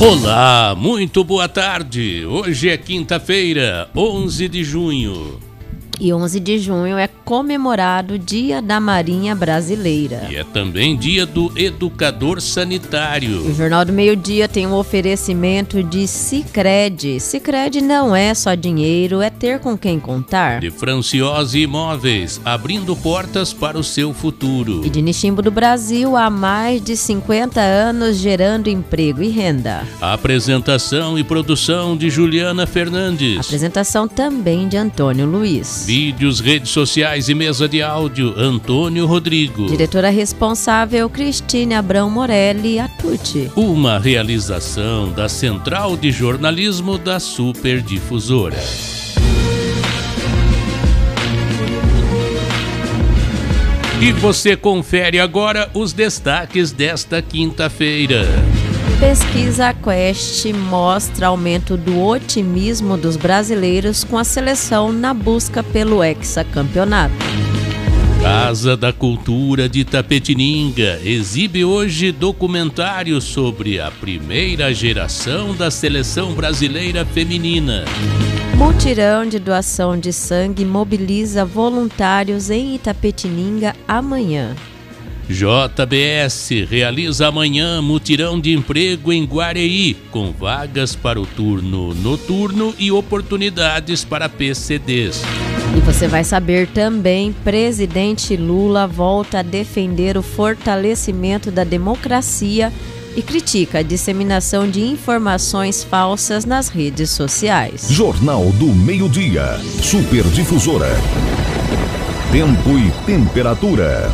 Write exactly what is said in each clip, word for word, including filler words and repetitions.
Olá, muito boa tarde. Hoje é quinta-feira, onze de junho. E onze de junho é comemorado o Dia da Marinha Brasileira. E é também dia do Educador Sanitário. O Jornal do Meio-Dia tem um oferecimento de Sicredi. Sicredi não é só dinheiro, é ter com quem contar. De Franciose Imóveis, abrindo portas para o seu futuro. E de Nishimbo do Brasil, há mais de cinquenta anos gerando emprego e renda. A apresentação e produção de Juliana Fernandes. Apresentação também de Antônio Luiz. Vídeos, redes sociais e mesa de áudio, Antônio Rodrigo. Diretora responsável, Cristine Abrão Morelli Atucci. Uma realização da Central de Jornalismo da Superdifusora. E você confere agora os destaques desta quinta-feira. Pesquisa Quest mostra aumento do otimismo dos brasileiros com a seleção na busca pelo hexacampeonato. Casa da Cultura de Itapetininga exibe hoje documentário sobre a primeira geração da seleção brasileira feminina. Mutirão de doação de sangue mobiliza voluntários em Itapetininga amanhã. J B S realiza amanhã mutirão de emprego em Guareí, com vagas para o turno noturno e oportunidades para P C Ds. E você vai saber também, presidente Lula volta a defender o fortalecimento da democracia e critica a disseminação de informações falsas nas redes sociais. Jornal do Meio-Dia, Superdifusora. Tempo e temperatura.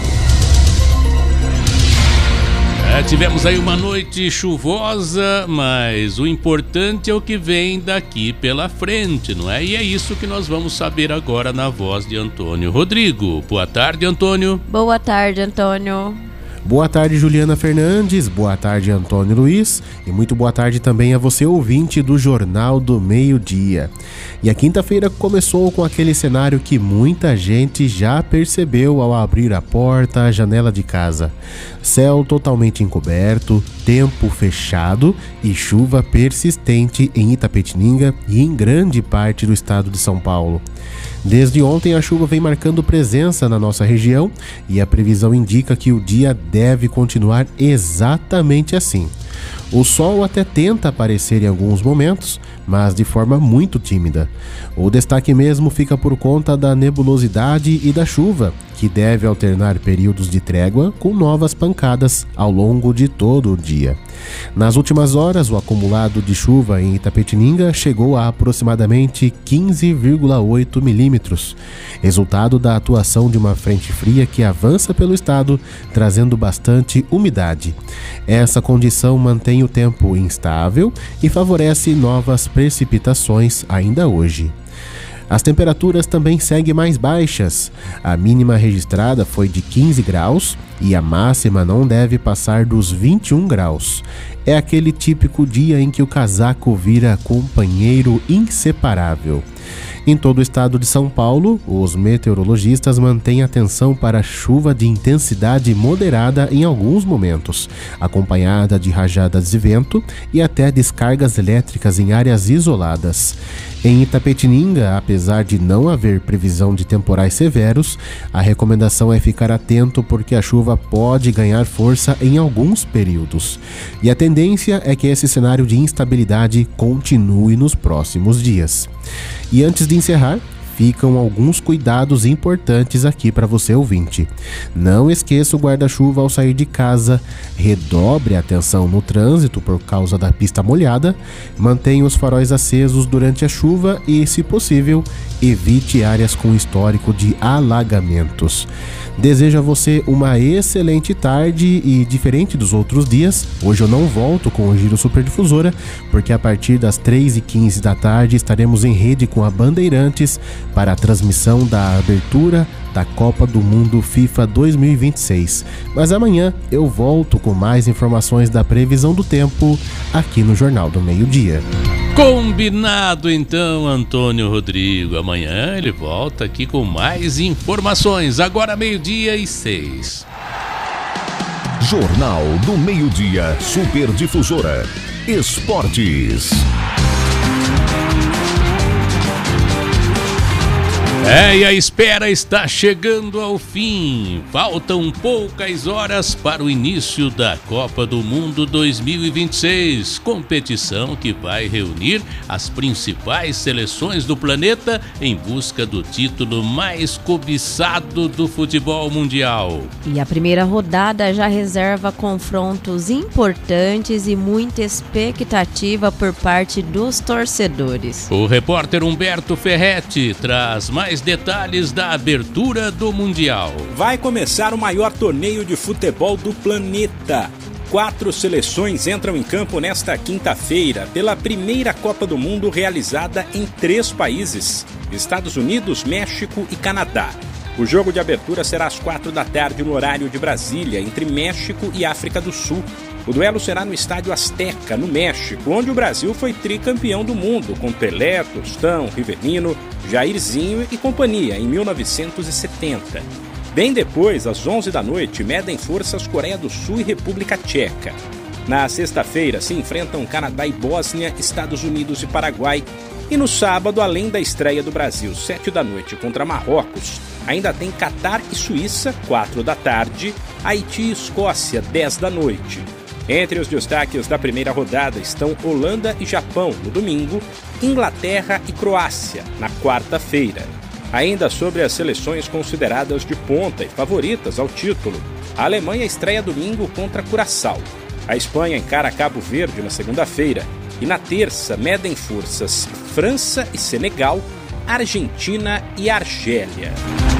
É, tivemos aí uma noite chuvosa, mas o importante é o que vem daqui pela frente, não é? E é isso que nós vamos saber agora na voz de Antônio Rodrigo. Boa tarde, Antônio. Boa tarde, Antônio. Boa tarde, Juliana Fernandes, boa tarde, Antônio Luiz, e muito boa tarde também a você, ouvinte do Jornal do Meio-Dia. E a quinta-feira começou com aquele cenário que muita gente já percebeu ao abrir a porta, a janela de casa. Céu totalmente encoberto, tempo fechado e chuva persistente em Itapetininga e em grande parte do estado de São Paulo. Desde ontem a chuva vem marcando presença na nossa região e a previsão indica que o dia deve continuar exatamente assim. O sol até tenta aparecer em alguns momentos, mas de forma muito tímida. O destaque mesmo fica por conta da nebulosidade e da chuva, que deve alternar períodos de trégua com novas pancadas ao longo de todo o dia. Nas últimas horas, o acumulado de chuva em Itapetininga chegou a aproximadamente quinze vírgula oito milímetros, resultado da atuação de uma frente fria que avança pelo estado, trazendo bastante umidade. Essa condição mantém o tempo instável e favorece novas precipitações ainda hoje. As temperaturas também seguem mais baixas. A mínima registrada foi de quinze graus e a máxima não deve passar dos vinte e um graus. É aquele típico dia em que o casaco vira companheiro inseparável. Em todo o estado de São Paulo, os meteorologistas mantêm atenção para chuva de intensidade moderada em alguns momentos, acompanhada de rajadas de vento e até descargas elétricas em áreas isoladas. Em Itapetininga, apesar de não haver previsão de temporais severos, a recomendação é ficar atento porque a chuva pode ganhar força em alguns períodos. E a tendência é que esse cenário de instabilidade continue nos próximos dias. E antes de encerrar, ficam alguns cuidados importantes aqui para você ouvinte. Não esqueça o guarda-chuva ao sair de casa, redobre a atenção no trânsito por causa da pista molhada, mantenha os faróis acesos durante a chuva e, se possível, evite áreas com histórico de alagamentos. Desejo a você uma excelente tarde e, diferente dos outros dias, hoje eu não volto com o Giro Superdifusora, porque a partir das três e quinze da tarde estaremos em rede com a Bandeirantes para a transmissão da abertura da Copa do Mundo FIFA dois mil e vinte e seis. Mas amanhã eu volto com mais informações da previsão do tempo aqui no Jornal do Meio-Dia. Combinado então, Antônio Rodrigo. Amanhã ele volta aqui com mais informações. Agora meio-dia e seis. Jornal do Meio-Dia Superdifusora. Esportes. É, e a espera está chegando ao fim. Faltam poucas horas para o início da Copa do Mundo dois mil e vinte e seis, competição que vai reunir as principais seleções do planeta em busca do título mais cobiçado do futebol mundial. E a primeira rodada já reserva confrontos importantes e muita expectativa por parte dos torcedores. O repórter Humberto Ferretti traz mais detalhes da abertura do Mundial. Vai começar o maior torneio de futebol do planeta. Quatro seleções entram em campo nesta quinta-feira pela primeira Copa do Mundo realizada em três países: Estados Unidos, México e Canadá. O jogo de abertura será às quatro da tarde no horário de Brasília, entre México e África do Sul. O duelo será no Estádio Azteca, no México, onde o Brasil foi tricampeão do mundo, com Pelé, Tostão, Rivelino, Jairzinho e companhia, em mil novecentos e setenta. Bem depois, às onze da noite, medem forças Coreia do Sul e República Tcheca. Na sexta-feira, se enfrentam Canadá e Bósnia, Estados Unidos e Paraguai. E no sábado, além da estreia do Brasil, sete da noite, contra Marrocos, ainda tem Catar e Suíça, quatro da tarde, Haiti e Escócia, dez da noite. Entre os destaques da primeira rodada estão Holanda e Japão, no domingo, Inglaterra e Croácia, na quarta-feira. Ainda sobre as seleções consideradas de ponta e favoritas ao título, a Alemanha estreia domingo contra Curaçao. A Espanha encara Cabo Verde na segunda-feira e na terça medem forças França e Senegal, Argentina e Argélia.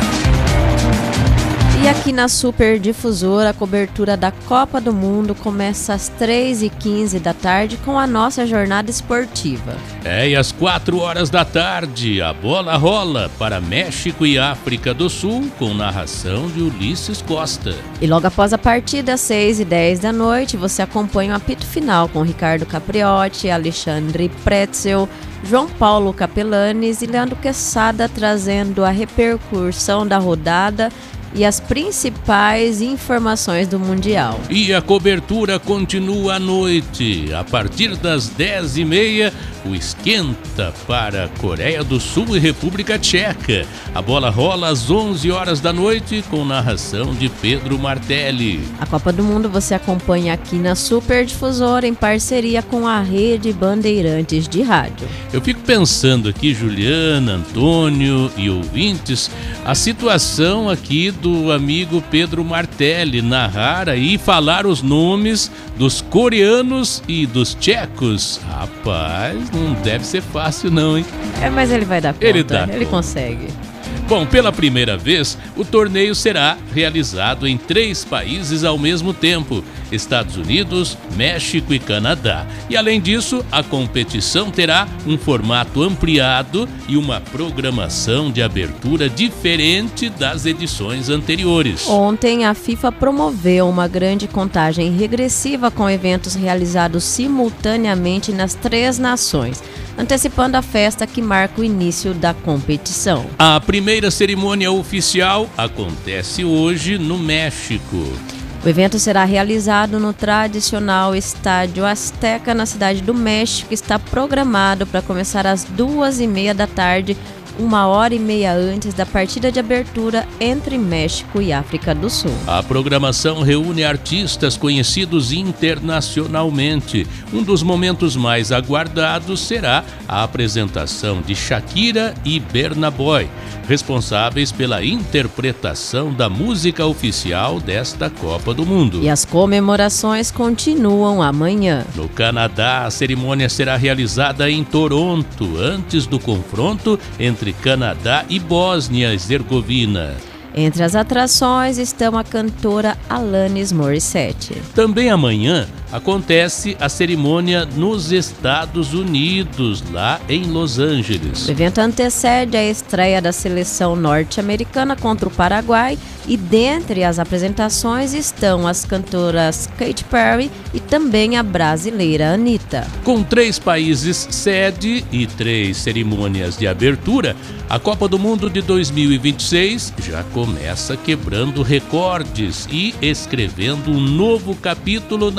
E aqui na Super Difusora, a cobertura da Copa do Mundo começa às três e quinze da tarde com a nossa jornada esportiva. É, e às quatro horas da tarde, a bola rola para México e África do Sul, com narração de Ulisses Costa. E logo após a partida, às seis e dez da noite, você acompanha o apito final com Ricardo Capriotti, Alexandre Pretzel, João Paulo Capelanes e Leandro Quesada, trazendo a repercussão da rodada e as principais informações do Mundial. E a cobertura continua à noite. A partir das dez e meia, o esquenta para Coreia do Sul e República Tcheca. A bola rola às onze horas da noite com narração de Pedro Martelli. A Copa do Mundo você acompanha aqui na Super Difusora em parceria com a Rede Bandeirantes de Rádio. Eu fico pensando aqui, Juliana, Antônio e ouvintes, a situação aqui do amigo Pedro Martelli narrar aí e falar os nomes dos coreanos e dos tchecos. Rapaz, não deve ser fácil não, hein? É, mas ele vai dar conta, ele, dá ele conta. consegue. Bom, pela primeira vez, o torneio será realizado em três países ao mesmo tempo: Estados Unidos, México e Canadá. E além disso, a competição terá um formato ampliado e uma programação de abertura diferente das edições anteriores. Ontem, a FIFA promoveu uma grande contagem regressiva com eventos realizados simultaneamente nas três nações, antecipando a festa que marca o início da competição. A primeira cerimônia oficial acontece hoje no México. O evento será realizado no tradicional Estádio Azteca, na cidade do México. Está programado para começar às duas e meia da tarde, uma hora e meia antes da partida de abertura entre México e África do Sul. A programação reúne artistas conhecidos internacionalmente. Um dos momentos mais aguardados será a apresentação de Shakira e Burna Boy, responsáveis pela interpretação da música oficial desta Copa do Mundo. E as comemorações continuam amanhã. No Canadá, a cerimônia será realizada em Toronto, antes do confronto entre Canadá e Bósnia e Herzegovina. Entre as atrações estão a cantora Alanis Morissette. Também amanhã acontece a cerimônia nos Estados Unidos, lá em Los Angeles. O evento antecede a estreia da seleção norte-americana contra o Paraguai e dentre as apresentações estão as cantoras Katy Perry e também a brasileira Anitta. Com três países sede e três cerimônias de abertura, a Copa do Mundo de dois mil e vinte e seis já começa quebrando recordes e escrevendo um novo capítulo na história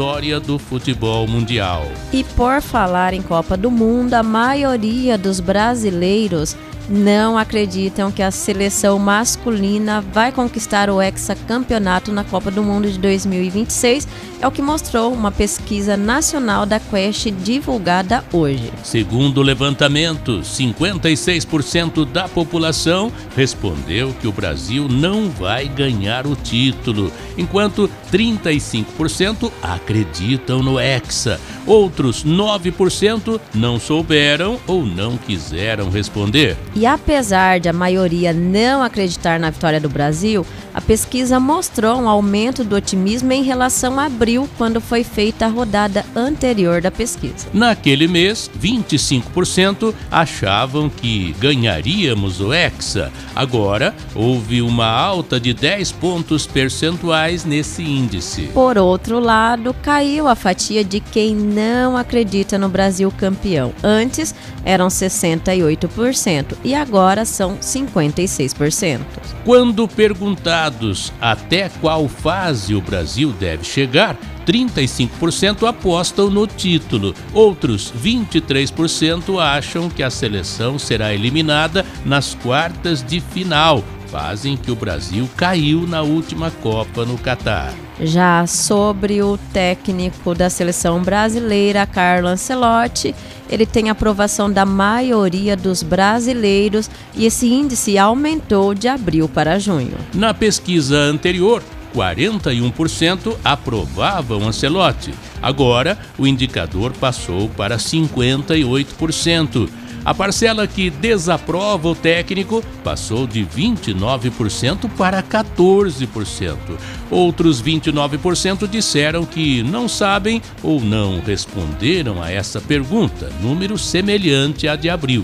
história do futebol mundial. E por falar em Copa do Mundo, a maioria dos brasileiros não acreditam que a seleção masculina vai conquistar o hexacampeonato na Copa do Mundo de dois mil e vinte e seis, é o que mostrou uma pesquisa nacional da Quest divulgada hoje. Segundo o levantamento, cinquenta e seis por cento da população respondeu que o Brasil não vai ganhar o título, enquanto trinta e cinco por cento acreditam no Hexa. Outros nove por cento não souberam ou não quiseram responder. E apesar de a maioria não acreditar na vitória do Brasil, a pesquisa mostrou um aumento do otimismo em relação a abril, quando foi feita a rodada anterior da pesquisa. Naquele mês, vinte e cinco por cento achavam que ganharíamos o Hexa. Agora, houve uma alta de dez pontos percentuais nesse índice. Por outro lado, caiu a fatia de quem não acredita no Brasil campeão. Antes, eram sessenta e oito por cento e agora são cinquenta e seis por cento. Quando perguntados até qual fase o Brasil deve chegar, trinta e cinco por cento apostam no título. Outros vinte e três por cento acham que a seleção será eliminada nas quartas de final, fase em que o Brasil caiu na última Copa no Catar. Já sobre o técnico da seleção brasileira, Carlo Ancelotti, ele tem aprovação da maioria dos brasileiros e esse índice aumentou de abril para junho. Na pesquisa anterior, quarenta e um por cento aprovavam Ancelotti. Agora, o indicador passou para cinquenta e oito por cento. A parcela que desaprova o técnico passou de vinte e nove por cento para quatorze por cento. Outros vinte e nove por cento disseram que não sabem ou não responderam a essa pergunta, número semelhante à de abril.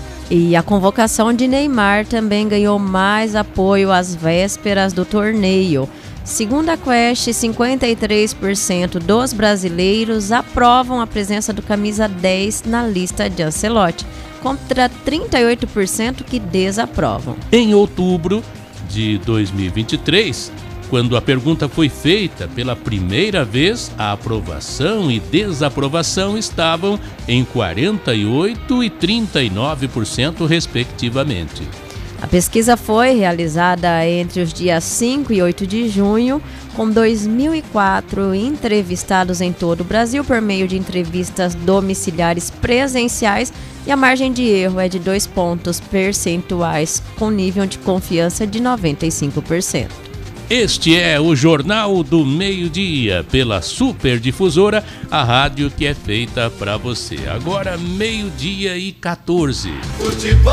E a convocação de Neymar também ganhou mais apoio às vésperas do torneio. Segundo a Quest, cinquenta e três por cento dos brasileiros aprovam a presença do camisa dez na lista de Ancelotti, contra trinta e oito por cento que desaprovam. Em outubro de dois mil e vinte e três, quando a pergunta foi feita pela primeira vez, a aprovação e desaprovação estavam em quarenta e oito por cento e trinta e nove por cento, respectivamente. A pesquisa foi realizada entre os dias cinco e oito de junho, com dois mil e quatro entrevistados em todo o Brasil por meio de entrevistas domiciliares presenciais e a margem de erro é de dois pontos percentuais, com nível de confiança de noventa e cinco por cento. Este é o Jornal do Meio-Dia, pela Super Difusora, a rádio que é feita para você. Agora, meio-dia e quatorze.